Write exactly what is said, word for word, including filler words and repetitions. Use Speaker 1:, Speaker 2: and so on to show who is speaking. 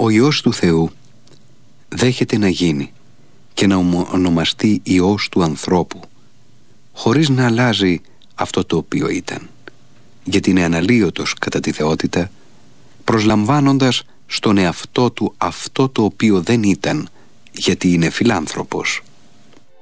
Speaker 1: ο Υιός του Θεού δέχεται να γίνει και να ονομαστεί Υιός του ανθρώπου, χωρίς να αλλάζει αυτό το οποίο ήταν, γιατί είναι αναλύωτος κατά τη θεότητα, προσλαμβάνοντας στον εαυτό του αυτό το οποίο δεν ήταν, γιατί είναι φιλάνθρωπος.